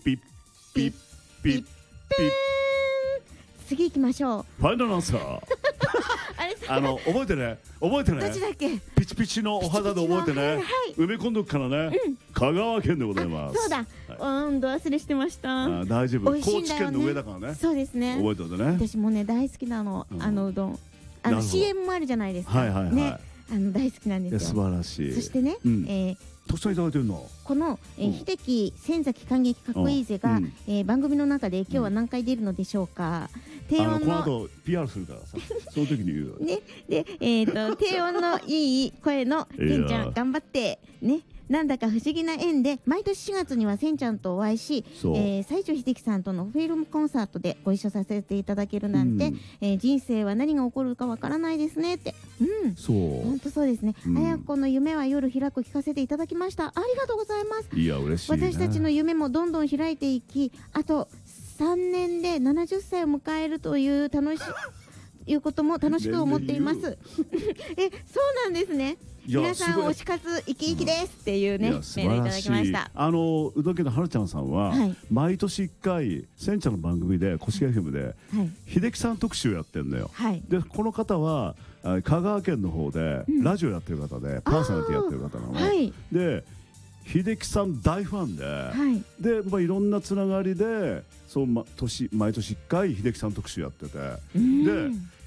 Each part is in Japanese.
ピッピッピッピッ。 次行きましょう。 ファイナルアンサー。 あれ覚えてね、覚えてどっちだね。 っけ？ ピチピチのお肌で覚えてね。 はいはい。 埋め込んどくからね。香川県でございます。 そうだ。忘れしてました。 大丈夫。 美味しい高んだよね知県の上だからね。 そうですね。 覚えておいてね。 私もね大好きなの、 うんあのうどん。 なるほど CM もあるじゃないですか。 はいはいはいね、大好きなんいや素ですよ。 晴らしい。 そしてね、 うんたくさんいただいてるの。 この、秀樹仙崎感激かっこいいぜが、番組の中で今日は何回出るのでしょうか。低音このの後 PR するからさ、その時に言うよ。 ね、で、低音のいい声のせんちゃん頑張ってね。なんだか不思議な縁で毎年4月にはせんちゃんとお会いし、 そう西城秀樹さんとのフィルムコンサートでご一緒させていただけるなんて、人生は何が起こるかわからないですねって。 そう。 本当そうですね。あやこの夢は夜開く聞かせていただきました。ありがとうございます。 いや嬉しいね。 私たちの夢もどんどん開いていき、あと3年で70歳を迎えるといういうことも楽しく思っています。そうなんですね。皆さん推し活生き生きですっていうねメールいただきました。 うどん家のはるちゃんさんは毎年1回せんちゃんの番組で越谷 FM で秀樹さん特集やってるんだよ。でこの方は香川県の方でラジオやってる方でパーソナリティやってる方なの。で秀樹さん大ファンで、でいろんなつながりでそう毎年1回秀樹さん特集やってて、で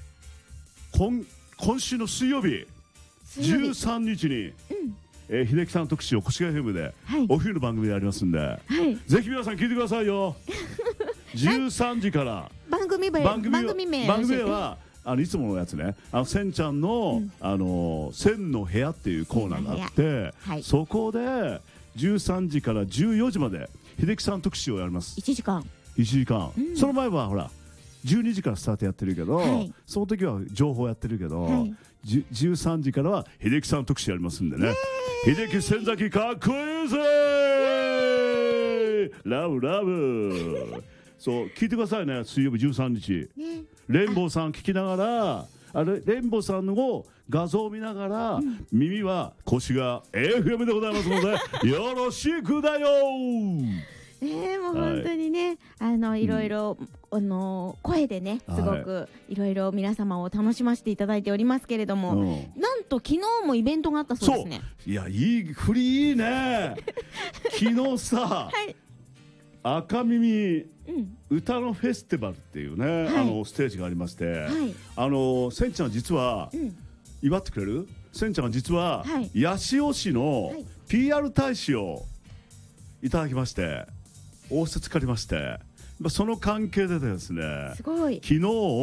今週の水曜日13日に秀樹さん特集を越谷 FM でお昼の番組でやりますんで、ぜひ皆さん聞いてくださいよ。13時から番組名はいつものやつね、せんちゃんのせんの部屋っていうコーナーがあって、そこで13時から14時まで秀樹さん特集をやります。 1時間。 その前はほら12時からスタートやってるけど、その時は情報やってるけど、13時からは秀樹さん特集やりますんでね。秀樹仙崎かっこいいぜラブラブ。そう聞いてくださいね。水曜日13日レインボーさん聞きながら、レインボーさんの画像を見ながら、耳は越谷 FM でございますのでよろしくだよ。 もう本当にね、いろいろ声でねすごくいろいろ皆様を楽しませていただいておりますけれども、なんと昨日もイベントがあったそうですね。 いやいい振りいいね。昨日さ、赤耳歌のフェスティバルっていうね、ステージがありまして、せんちゃん実は祝ってくれる？せんちゃんは実は八潮市の PR 大使をいただきまして、仰せつかりまして、その関係でですね、昨日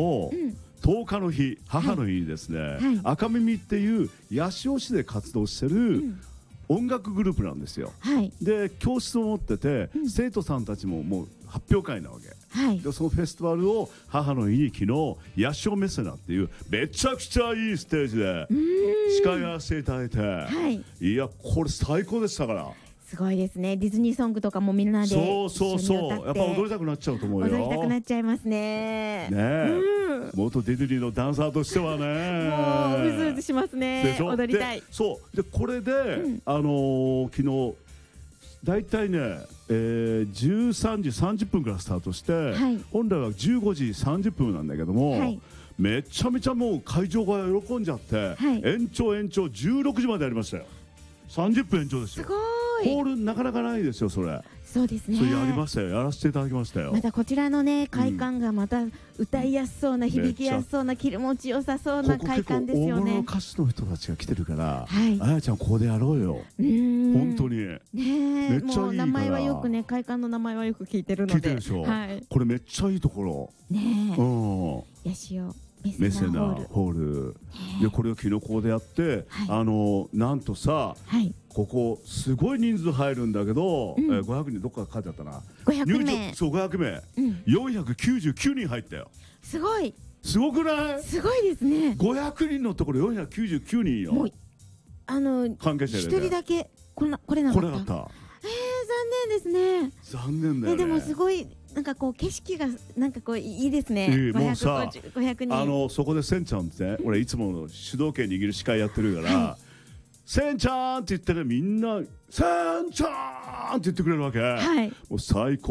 10日の日、母の日にですね、赤耳っていう八潮市で活動してる音楽グループなんですよ。で教室を持ってて、生徒さんたちももう発表会なわけ。でそのフェスティバルを母の日に昨日八潮メセナっていうめちゃくちゃいいステージで司会やらせていただいて、いやこれ最高でしたから。 すごいですね。ディズニーソングとかもみんなでそうやっぱ踊りたくなっちゃうと思うよ。 踊りたくなっちゃいますね。 元ディズニーのダンサーとしてはね、 もううずうずしますね。踊りたい。 そうでこれで昨日だいたいね13時30分からスタートして、本来は15時30分なんだけども、めちゃめちゃもう会場が喜んじゃって、延長16時までやりましたよ。30分延長ですよ。ホールなかなかないですよそれ。 そうですね。 それやりましたよ。やらせていただきましたよ。 またこちらのね会館がまた歌いやすそうな、響きやすそうな、気持ちよさそうな会館ですよね。 大物歌手の人たちが来てるから、あやちゃんここでやろうよ。本当にめっちゃいいから。 もう名前はよくね、会館の名前はよく聞いてるので。 聞いてるでしょ。これめっちゃいいところね。 ヤシオメセナホールでこれを昨日ここでやって、なんとさ、ここすごい人数入るんだけど、500人どっか書いてあったな。 500名。 そう500名、499人入ったよ。 すごい。 すごくない？ すごいですね。 500人のところ499人よ。関係者で 1人だけこれなかった。残念ですね。 残念だよね。 でもすごいなんかこう景色がなんかこういいですね。 もうさ、 500人そこでせんちゃんってね、俺いつも主導権握る司会やってるからせんちゃんって言ってね、みんなせんちゃんって言ってくれるわけ。もう最高。